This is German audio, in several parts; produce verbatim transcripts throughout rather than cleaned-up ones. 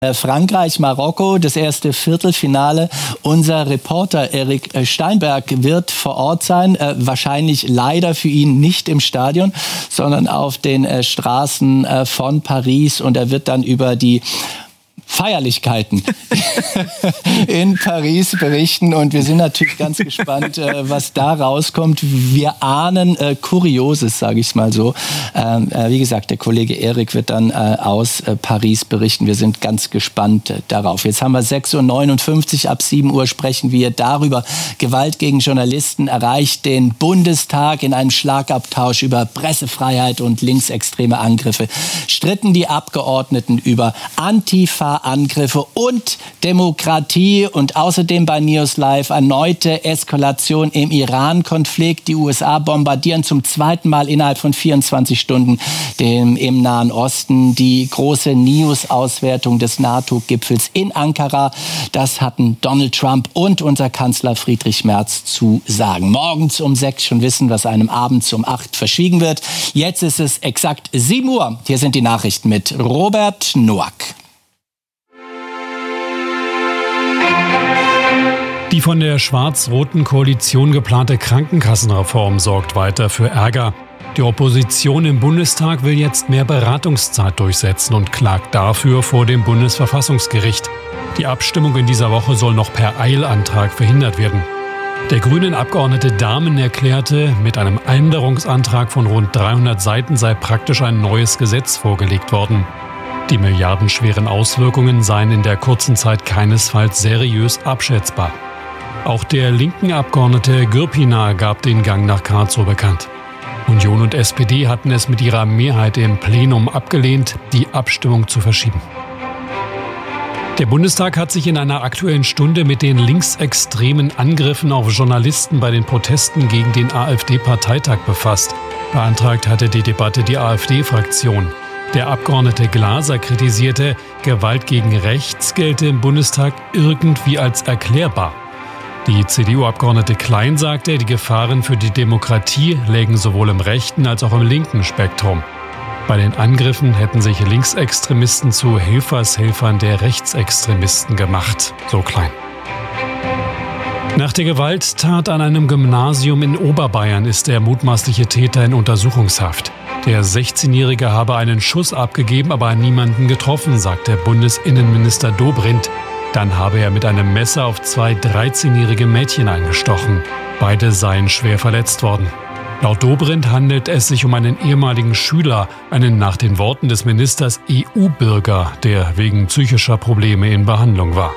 Frankreich, Marokko, das erste Viertelfinale. Unser Reporter Erik Steinberg wird vor Ort sein, äh, wahrscheinlich leider für ihn nicht im Stadion, sondern auf den äh, Straßen äh, von Paris, und er wird dann über die Feierlichkeiten in Paris berichten, und wir sind natürlich ganz gespannt, äh, was da rauskommt. Wir ahnen äh, Kurioses, sage ich es mal so. Ähm, äh, wie gesagt, der Kollege Erik wird dann äh, aus äh, Paris berichten. Wir sind ganz gespannt äh, darauf. Jetzt haben wir sechs Uhr neunundfünfzig, ab sieben Uhr sprechen wir darüber. Gewalt gegen Journalisten erreicht den Bundestag. In einem Schlagabtausch über Pressefreiheit und linksextreme Angriffe stritten die Abgeordneten über Antifa Angriffe und Demokratie, und außerdem bei News Live erneute Eskalation im Iran-Konflikt. Die U S A bombardieren zum zweiten Mal innerhalb von vierundzwanzig Stunden dem, im Nahen Osten. Die große News-Auswertung des NATO-Gipfels in Ankara, das hatten Donald Trump und unser Kanzler Friedrich Merz zu sagen. Morgens um sechs schon wissen, was einem abends um acht verschwiegen wird. Jetzt ist es exakt sieben Uhr. Hier sind die Nachrichten mit Robert Noack. Die von der schwarz-roten Koalition geplante Krankenkassenreform sorgt weiter für Ärger. Die Opposition im Bundestag will jetzt mehr Beratungszeit durchsetzen und klagt dafür vor dem Bundesverfassungsgericht. Die Abstimmung in dieser Woche soll noch per Eilantrag verhindert werden. Der grünen Abgeordnete Dahmen erklärte, mit einem Änderungsantrag von rund dreihundert Seiten sei praktisch ein neues Gesetz vorgelegt worden. Die milliardenschweren Auswirkungen seien in der kurzen Zeit keinesfalls seriös abschätzbar. Auch der linken Abgeordnete Gürpina gab den Gang nach Karlsruhe bekannt. Union und S P D hatten es mit ihrer Mehrheit im Plenum abgelehnt, die Abstimmung zu verschieben. Der Bundestag hat sich in einer Aktuellen Stunde mit den linksextremen Angriffen auf Journalisten bei den Protesten gegen den AfD-Parteitag befasst. Beantragt hatte die Debatte die AfD-Fraktion. Der Abgeordnete Glaser kritisierte, Gewalt gegen rechts gelte im Bundestag irgendwie als erklärbar. Die C D U-Abgeordnete Klein sagte, die Gefahren für die Demokratie lägen sowohl im rechten als auch im linken Spektrum. Bei den Angriffen hätten sich Linksextremisten zu Helfershelfern der Rechtsextremisten gemacht, so Klein. Nach der Gewalttat an einem Gymnasium in Oberbayern ist der mutmaßliche Täter in Untersuchungshaft. Der sechzehnjährige habe einen Schuss abgegeben, aber niemanden getroffen, sagt der Bundesinnenminister Dobrindt. Dann habe er mit einem Messer auf zwei dreizehnjährige Mädchen eingestochen. Beide seien schwer verletzt worden. Laut Dobrindt handelt es sich um einen ehemaligen Schüler, einen nach den Worten des Ministers E U-Bürger, der wegen psychischer Probleme in Behandlung war.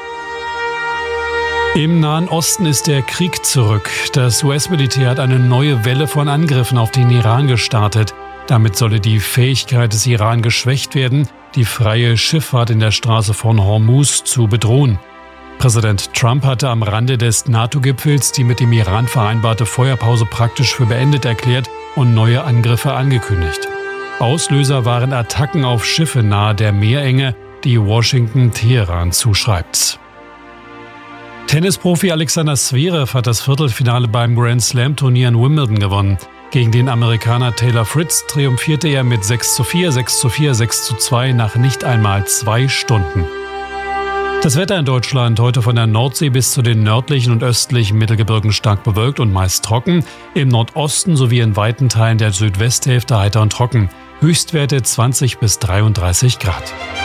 Im Nahen Osten ist der Krieg zurück. Das U S-Militär hat eine neue Welle von Angriffen auf den Iran gestartet. Damit solle die Fähigkeit des Iran geschwächt werden, die freie Schifffahrt in der Straße von Hormuz zu bedrohen. Präsident Trump hatte am Rande des NATO-Gipfels die mit dem Iran vereinbarte Feuerpause praktisch für beendet erklärt und neue Angriffe angekündigt. Auslöser waren Attacken auf Schiffe nahe der Meerenge, die Washington Teheran zuschreibt. Tennisprofi Alexander Zverev hat das Viertelfinale beim Grand Slam-Turnier in Wimbledon gewonnen. Gegen den Amerikaner Taylor Fritz triumphierte er mit sechs zu vier, sechs zu vier, sechs zu zwei nach nicht einmal zwei Stunden. Das Wetter in Deutschland heute von der Nordsee bis zu den nördlichen und östlichen Mittelgebirgen stark bewölkt und meist trocken. Im Nordosten sowie in weiten Teilen der Südwesthälfte heiter und trocken. Höchstwerte zwanzig bis dreiunddreißig Grad.